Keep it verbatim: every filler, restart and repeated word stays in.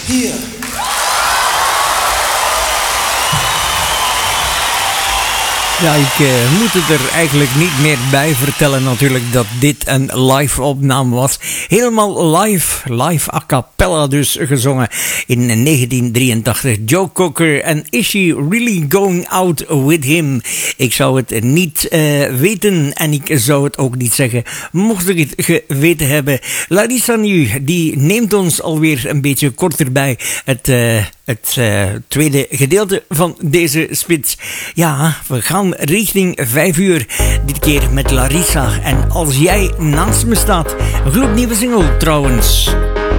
Hier. Ja, ik uh, moet het er eigenlijk niet meer bij vertellen natuurlijk dat dit een live opname was. Helemaal live, live a cappella dus gezongen in negentien drieëntachtig. Joe Cocker en Is She Really Going Out With Him? Ik zou het niet uh, weten en ik zou het ook niet zeggen mocht ik het geweten hebben. Larissa nu, die neemt ons alweer een beetje korter bij het... Uh, Het uh, tweede gedeelte van deze spits. Ja, we gaan richting vijf uur. Dit keer met Larissa. En als jij naast me staat. Een gloednieuwe single trouwens.